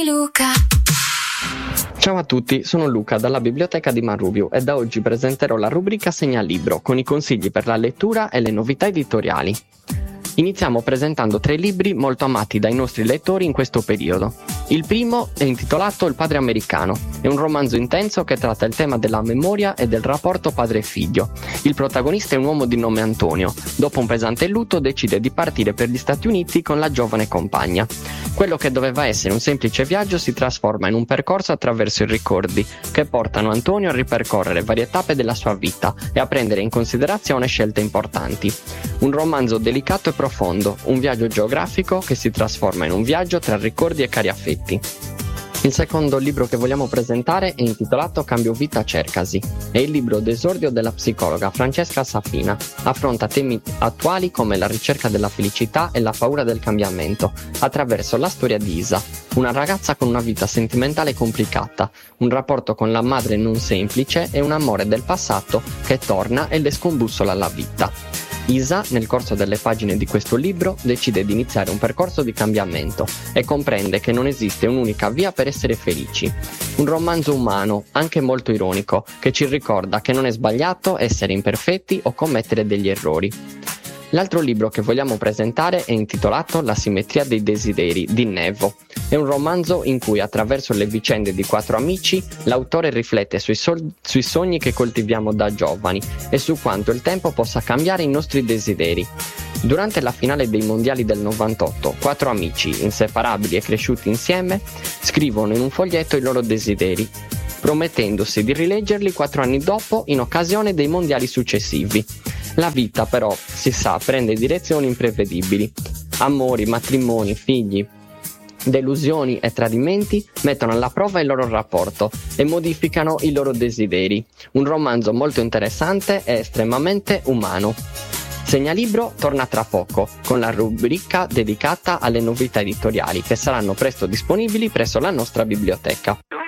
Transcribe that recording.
Luca. Ciao a tutti, sono Luca dalla biblioteca di Manrubio e da oggi presenterò la rubrica Segnalibro con i consigli per la lettura e le novità editoriali. Iniziamo presentando 3 libri molto amati dai nostri lettori in questo periodo. Il primo è intitolato Il padre americano. È un romanzo intenso che tratta il tema della memoria e del rapporto padre e figlio. Il protagonista è un uomo di nome Antonio. Dopo un pesante lutto decide di partire per gli Stati Uniti con la giovane compagna. Quello che doveva essere un semplice viaggio si trasforma in un percorso attraverso i ricordi che portano Antonio a ripercorrere varie tappe della sua vita e a prendere in considerazione scelte importanti. Un romanzo delicato e profondo, un viaggio geografico che si trasforma in un viaggio tra ricordi e cari affetti. Il secondo libro che vogliamo presentare è intitolato Cambio vita cercasi. È il libro d'esordio della psicologa Francesca Safina. Affronta temi attuali come la ricerca della felicità e la paura del cambiamento, attraverso la storia di Isa, una ragazza con una vita sentimentale complicata, un rapporto con la madre non semplice e un amore del passato che torna e le scombussola la vita. Isa, nel corso delle pagine di questo libro, decide di iniziare un percorso di cambiamento e comprende che non esiste un'unica via per essere felici. Un romanzo umano, anche molto ironico, che ci ricorda che non è sbagliato essere imperfetti o commettere degli errori. L'altro libro che vogliamo presentare è intitolato La simmetria dei desideri di Nevo. È un romanzo in cui, attraverso le vicende di 4 amici, l'autore riflette sui sogni che coltiviamo da giovani e su quanto il tempo possa cambiare i nostri desideri. Durante la finale dei mondiali del 98, 4 amici, inseparabili e cresciuti insieme, scrivono in un foglietto i loro desideri, promettendosi di rileggerli 4 anni dopo in occasione dei mondiali successivi. La vita però, si sa, prende direzioni imprevedibili. Amori, matrimoni, figli, delusioni e tradimenti mettono alla prova il loro rapporto e modificano i loro desideri. Un romanzo molto interessante e estremamente umano. Segnalibro torna tra poco con la rubrica dedicata alle novità editoriali che saranno presto disponibili presso la nostra biblioteca.